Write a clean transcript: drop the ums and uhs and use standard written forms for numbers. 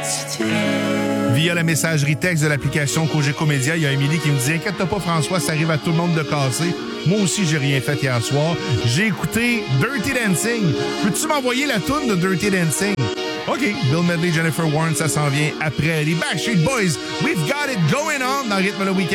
Via la messagerie texte de l'application Cogeco Média, il y a Émilie qui me dit « Inquiète-toi pas, François, ça arrive à tout le monde de casser. Moi aussi, j'ai rien fait hier soir. J'ai écouté Dirty Dancing. Peux-tu m'envoyer la toune de Dirty Dancing? » OK, Bill Medley, Jennifer Warren, ça s'en vient après les Backstreet Boys. We've got it going on dans Rythme le Week-end.